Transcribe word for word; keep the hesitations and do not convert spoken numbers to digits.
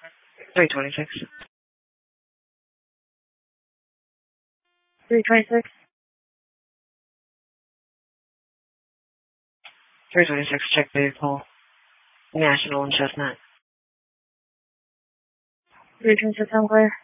three twenty-six. three twenty-six. three twenty-six, check vehicle. National and Chestnut. three twenty-six, I'm clear.